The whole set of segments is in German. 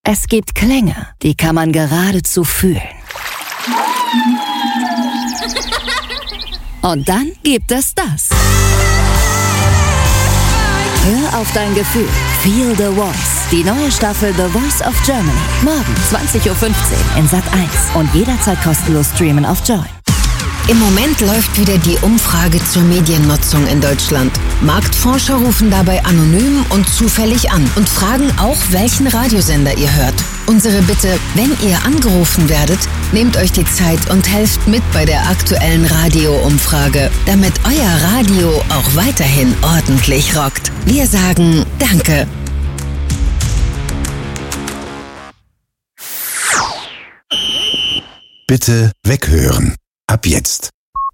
Es gibt Klänge, die kann man geradezu fühlen. Und dann gibt es das. Hör auf dein Gefühl. Feel the Voice. Die neue Staffel The Voice of Germany. Morgen 20.15 Uhr in Sat.1 und jederzeit kostenlos streamen auf Joyn. Im Moment läuft wieder die Umfrage zur Mediennutzung in Deutschland. Marktforscher rufen dabei anonym und zufällig an und fragen auch, welchen Radiosender ihr hört. Unsere Bitte, wenn ihr angerufen werdet, nehmt euch die Zeit und helft mit bei der aktuellen Radio-Umfrage, damit euer Radio auch weiterhin ordentlich rockt. Wir sagen Danke. Bitte weghören. Ab jetzt.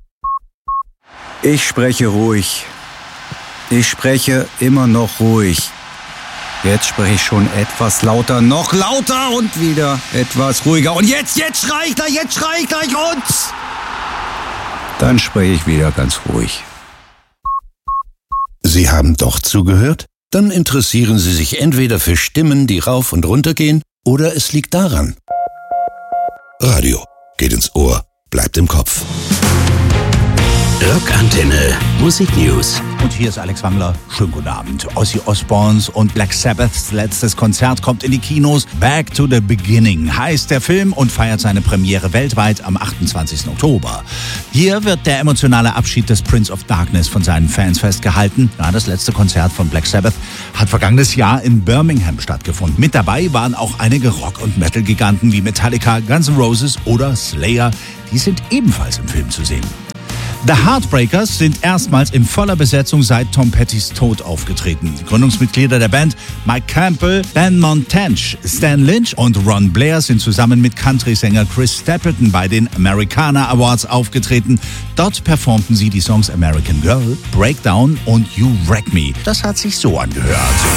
Ich spreche ruhig. Ich spreche immer noch ruhig. Jetzt spreche ich schon etwas lauter, noch lauter und wieder etwas ruhiger. Und jetzt schrei ich gleich und dann spreche ich wieder ganz ruhig. Sie haben doch zugehört? Dann interessieren Sie sich entweder für Stimmen, die rauf und runter gehen, oder es liegt daran. Radio geht ins Ohr, bleibt im Kopf. Rockantenne Musik News. Und hier ist Alex Wangler. Schönen guten Abend. Ozzy Osbournes und Black Sabbaths letztes Konzert kommt in die Kinos. Back to the Beginning heißt der Film und feiert seine Premiere weltweit am 28. Oktober. Hier wird der emotionale Abschied des Prince of Darkness von seinen Fans festgehalten. Ja, das letzte Konzert von Black Sabbath hat vergangenes Jahr in Birmingham stattgefunden. Mit dabei waren auch einige Rock- und Metal-Giganten wie Metallica, Guns N' Roses oder Slayer. Die sind ebenfalls im Film zu sehen. The Heartbreakers sind erstmals in voller Besetzung seit Tom Pettys Tod aufgetreten. Die Gründungsmitglieder der Band, Mike Campbell, Ben Montench, Stan Lynch und Ron Blair, sind zusammen mit Country-Sänger Chris Stapleton bei den Americana Awards aufgetreten. Dort performten sie die Songs American Girl, Breakdown und You Wreck Me. Das hat sich so angehört.